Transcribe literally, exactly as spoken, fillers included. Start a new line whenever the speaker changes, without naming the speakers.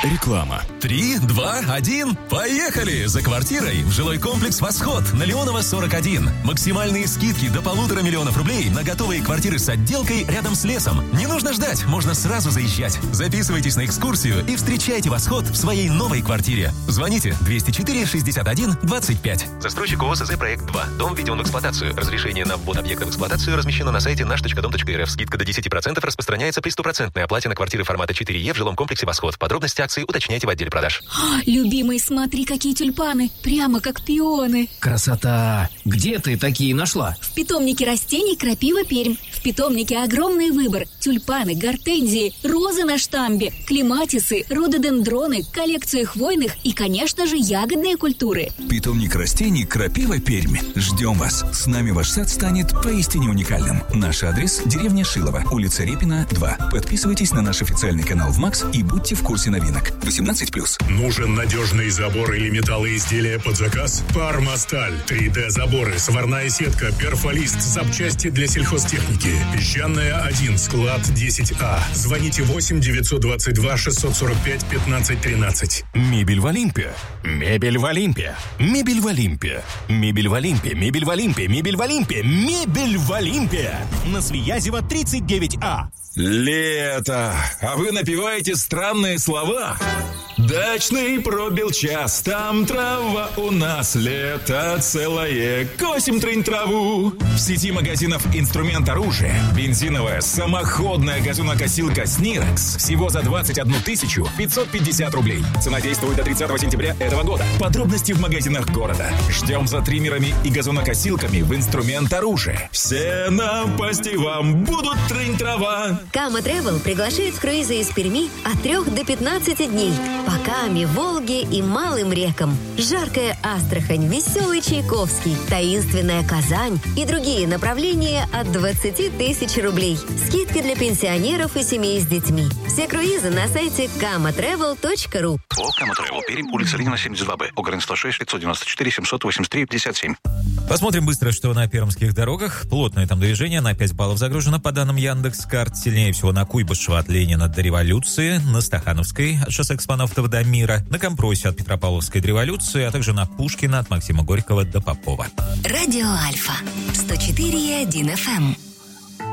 Реклама.
Три, два, один, поехали! За квартирой в жилой комплекс «Восход» на Леонова сорок один. Максимальные скидки до полутора миллионов рублей на готовые квартиры с отделкой рядом с лесом. Не нужно ждать, можно сразу заезжать. Записывайтесь на экскурсию и встречайте «Восход» в своей новой квартире. Звоните двести четыре шестьдесят один двадцать пять. Застройщик ООО ЗЗ «Проект два». Дом введен в эксплуатацию. Разрешение на ввод объекта в эксплуатацию размещено на сайте наш точка дом точка эр эф. Скидка до десять процентов распространяется при стопроцентной оплате на квартиры формата четыре е в жилом комплексе «Восход». Подробности акции уточняйте в отделе продаж.
О, любимый, смотри, какие тюльпаны. Прямо как пионы.
Красота! Где ты такие нашла?
В питомнике растений «Крапива Пермь». В питомнике огромный выбор. Тюльпаны, гортензии, розы на штамбе, клематисы, рододендроны, коллекция хвойных и, конечно же, ягодные культуры.
Питомник растений «Крапива Пермь». Ждем вас. С нами ваш сад станет поистине уникальным. Наш адрес – деревня Шилово, улица Репина, два. Подписывайтесь на наш официальный канал в МАКС и будьте в курсе новинок. восемнадцать плюс.
Нужен надежный забор или металлоизделия под заказ? Пармасталь. три дэ заборы, сварная сетка, перфолист, запчасти для сельхозтехники. Песчаная один, склад десять а. Звоните восемь девятьсот двадцать два шестьсот сорок пять пятнадцать тринадцать.
Мебель в Олимпе. Мебель в Олимпе. Мебель в Олимпе. Мебель в Олимпе. Мебель в Олимпе. Мебель в Олимпе. Мебель в Олимпе. На Свиязева тридцать девять а.
Лето, а вы напеваете странные слова. Дачный пробил час, там трава у нас, лето целое, косим трынь траву. В сети магазинов «Инструмент оружия» бензиновая самоходная газонокосилка «Снирекс» всего за двадцать одну тысячу пятьсот пятьдесят рублей. Цена действует до тридцатого сентября этого года. Подробности в магазинах города. Ждем за триммерами и газонокосилками в «Инструмент оружия». Все напасти вам будут трынь трава.
Кама Travel приглашает в круизы из Перми от трех до пятнадцати дней. По Каме, Волге и малым рекам. Жаркая Астрахань, веселый Чайковский, таинственная Казань и другие направления от двадцати тысяч рублей. Скидка для пенсионеров и семей с детьми. Все круизы на сайте кама тревел точка ру.
О, Кама Travel, Пермь, улица Ленина, семьдесят два бэ, Огрен сто шесть пятьсот девяносто четыре семьсот восемьдесят три пятьдесят семь.
Посмотрим быстро, что на пермских дорогах. Плотное там движение, на пять баллов загружено по данным Яндекс.Карт. Сильнее всего на Куйбышева от Ленина до Революции, на Стахановской от шоссе Экспонавтов до Мира, на Компросе от Петропавловской до Революции, а также на Пушкина от Максима Горького до Попова.
Радио Альфа сто четыре и один эф эм.